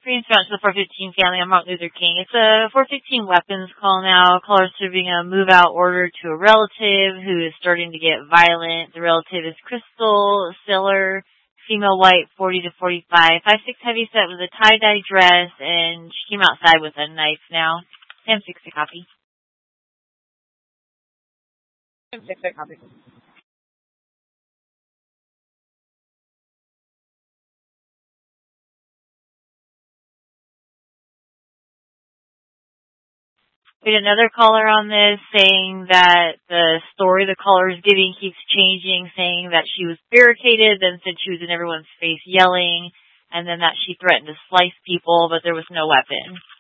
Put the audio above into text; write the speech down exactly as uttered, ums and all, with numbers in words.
Greetings to the four fifteen family. I'm Martin Luther King. It's a four fifteen weapons call now. Caller serving a move-out order to a relative who is starting to get violent. The relative is Crystal Siller, female, white, forty to forty-five, five six heavy set with a tie-dye dress, and she came outside with a knife now. Sam six a copy. Sam six a copy. We had another caller on this saying that the story the caller is giving keeps changing, saying that she was barricaded, then said she was in everyone's face yelling, and then that she threatened to slice people, but there was no weapon.